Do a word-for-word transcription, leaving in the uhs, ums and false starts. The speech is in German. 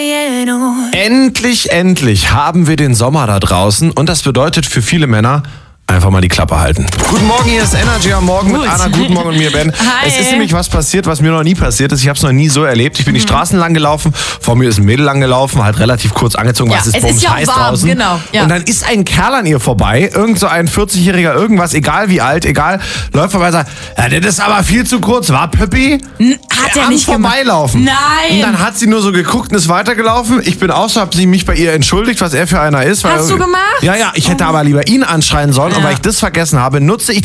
Endlich, endlich haben wir den Sommer da draußen und das bedeutet für viele Männer einfach mal die Klappe halten. Guten Morgen, hier ist Energy am Morgen Gut. mit Anna. Guten Morgen und mir, Ben. Hi. Es ist nämlich was passiert, was mir noch nie passiert ist. Ich habe es noch nie so erlebt. Ich bin die Straßen lang gelaufen, vor mir ist ein Mädel lang gelaufen, halt relativ kurz angezogen, Ja, was ist es bums ist ja auch heiß warm, draußen. genau, ja. Und dann ist ein Kerl an ihr vorbei, irgend so ein vierzig-jähriger irgendwas, egal wie alt, egal, läuft vorbei und sagt, ja, das ist aber viel zu kurz, war Püppi? Hat er Am nicht gemacht. Vorbeilaufen. Nein. Und dann hat sie nur so geguckt und ist weitergelaufen. Ich bin auch so, hab sie mich bei ihr entschuldigt, was er für einer ist. Weil Hast du gemacht? Ja, ja, ich hätte aber lieber ihn anschreien sollen. Ja. Und weil ich das vergessen habe, nutze ich